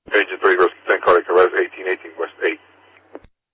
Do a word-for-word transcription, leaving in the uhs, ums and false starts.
Engine three, Rescue ten, cardiac arrest, eighteen eighteen, West eight.